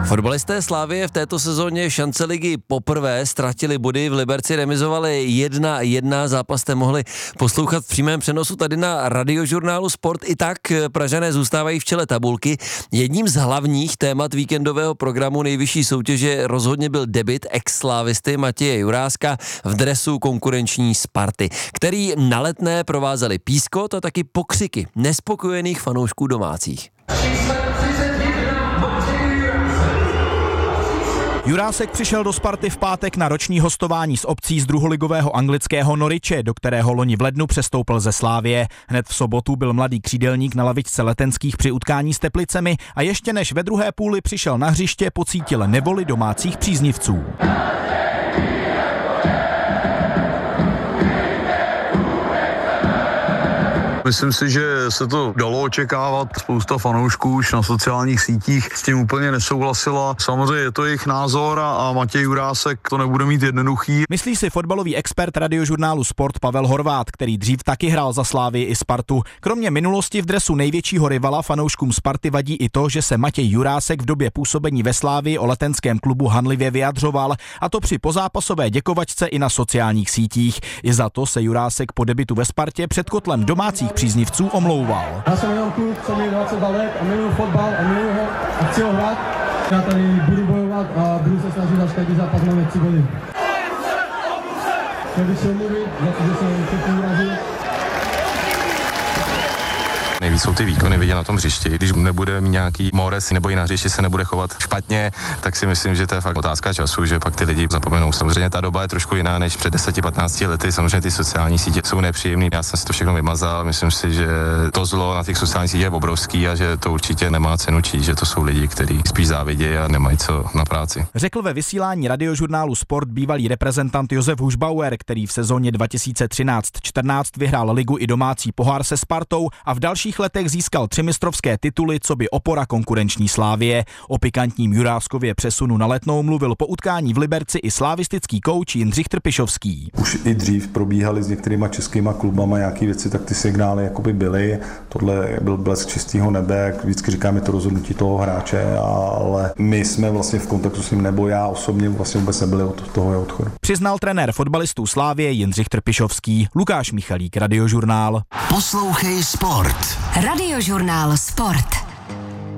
Fotbalisté Slavie v této sezóně šance ligy poprvé ztratili body, v Liberci remizovali 1-1, zápas jste mohli poslouchat v přímém přenosu tady na Radiožurnálu Sport. I tak Pražané zůstávají v čele tabulky. Jedním z hlavních témat víkendového programu nejvyšší soutěže rozhodně byl debut ex-slávisty Matěje Juráska v dresu konkurenční Sparty, který na Letné provázeli pískot a taky pokřiky nespokojených fanoušků domácích. Jurásek přišel do Sparty v pátek na roční hostování s opcí z druholigového anglického Norwiche, do kterého loni v lednu přestoupil ze Slavie. Hned v sobotu byl mladý křídelník na lavičce Letenských při utkání s Teplicemi a ještě než ve druhé půli přišel na hřiště, pocítil nevoli domácích příznivců. Myslím si, že se to dalo očekávat. Spousta fanoušků už na sociálních sítích s tím úplně nesouhlasila. Samozřejmě je to jejich názor a Matěj Jurásek to nebude mít jednoduchý. Myslí si fotbalový expert Radiožurnálu Sport Pavel Horvát, který dřív taky hrál za Slávii i Spartu. Kromě minulosti v dresu největšího rivala fanouškům Sparty vadí i to, že se Matěj Jurásek v době působení ve Slávii o letenském klubu hanlivě vyjadřoval, a to při pozápasové děkovačce i na sociálních sítích. I za to se Jurásek po debutu ve Spartě před kotlem domácích příznivců omlouval. Já jsem jenom kluk, co mě 22 let a miluji fotbal a miluji ho a chci ho hrát. Já tady budu bojovat a budu se snažit až každý zápas máme 3 body. Chtěl bych se omluvit za to, že jsem všechny urazil. Nejvíc jsou ty výkony vidět na tom hřišti. Když nebude mít nějaký mores nebo i na hřišti se nebude chovat špatně, tak si myslím, že to je fakt otázka času, že pak ty lidi zapomenou. Samozřejmě ta doba je trošku jiná než před 10-15 lety. Samozřejmě ty sociální sítě jsou nepříjemné. Já jsem si to všechno vymazal. Myslím si, že to zlo na těch sociálních sítích je obrovský a že to určitě nemá cenu číst, že to jsou lidi, kteří spíš závidí a nemají co na práci. Řekl ve vysílání Radiožurnálu Sport bývalý reprezentant Josef Hušbauer, který v sezóně 2013-14 vyhrál ligu i domácí pohár se Spartou a v dalších letech získal 3 mistrovské tituly, coby opora konkurenční Slávie. O pikantním Juráskově přesunu na Letnou mluvil po utkání v Liberci i slavistický kouč Jindřich Trpišovský. Už i dřív probíhaly s některýma českýma klubama nějaké věci, tak ty signály jakoby byly. Tohle byl blesk čistého nebe, jak vždycky říkám, je to rozhodnutí toho hráče, ale my jsme vlastně v kontaktu s ním, nebo já osobně vlastně vůbec nebyli od toho jeho odchodu. Přiznal trenér fotbalistů Slávie Jindřich Trpišovský. Lukáš Michalík, Radiožurnál. Poslouchej Sport. Radiožurnál Sport.